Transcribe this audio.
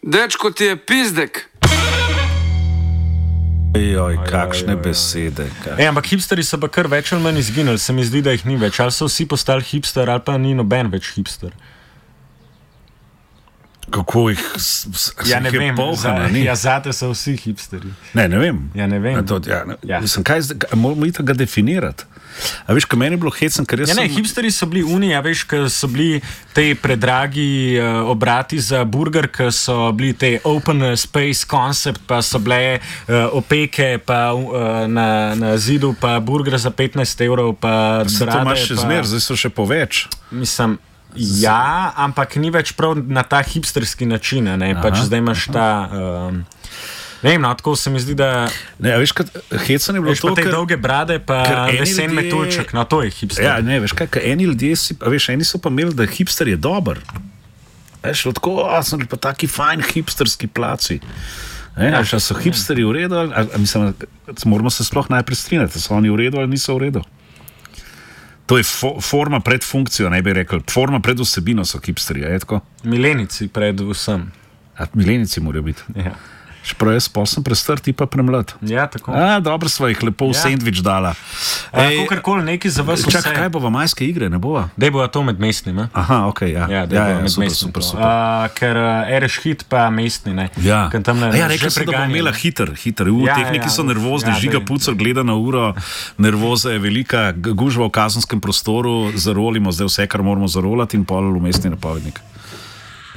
Dečko ti je pizdek. Joj, kakšne besede. Ampak hipsteri so pa kar več ali manj izginili, se mi zdi, da jih ni več. Ali so vsi postali hipster, ali pa ni noben več hipster. Kako jih Ja, ne vem, ni? ja, zate so vsi hipsteri. Ne vem. Ja, ne vem. Ja. Mislim, moramo iti ga definirati. A veš, kaj meni je bilo hecen, ker jaz Ja, ne, hipsteri so bili uniji, a veš, ker so bili te predragi obrati za burger, ker so bili te open space concept, pa so bile opeke pa na zidu, pa burger za 15 €, pa brade. To imaš še zmer, zdaj so še poveč. Mislim, ja, ampak ni več prav na ta hipsterski način, ne, pač zdaj imaš ta... Ne vem, no, tako se mi zdi, da... Ne, veš, kaj hecen je bilo to, te dolge brade, pa lesen metulček, no, to je hipster. Ja, ne, veš, kaj eni ljudje eni so pa imeli, da hipster je dober. Veš, tako, so pa taki fajn hipsterski placi. A so hipsteri v redu, mislim, moramo se sploh najprej strinjati, so oni v redu ali niso v redu. To je forma pred funkcijo, ne bi rekel. Forma pred vsebino so hipsteri, je tako? Milenici pred vsem. Milenici morajo biti. Ja. Čeprav jaz sem prestar, ti pa premlad. Ja, tako. Dobro sva jih lepo v sendvič dala. Kakorkoli nekaj za vas vse. Čakaj, kaj bova majske igre, ne bova? Dej bova to med mestnim, Aha, okej, ja. Ja, super. Ker ereš hit pa mestni, ne. Ja. Rekla sem, da bom imela hiter. Tehniki so nervozni, Žiga Pucor gleda na uro, nervoza je velika, gužva v kazenskem prostoru, zarolimo zdaj vse, kar moramo zarolati in pol v mestni napovednik.